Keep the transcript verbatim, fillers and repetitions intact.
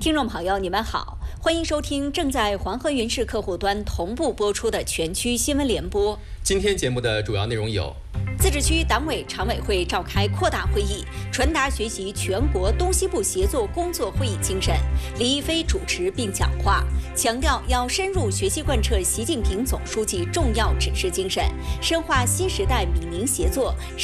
听众朋友，你们好，欢迎收听正在黄河云视客户端同步播出的全区新闻联播。 今天节目的主要内容有： 自治区党委常委会召开扩大会议，传达学习全国东西部协作工作会议精神。李毅飞主持并讲话，强调要深入学习贯彻习近平总书记重要指示精神，深化新时代闽宁协作。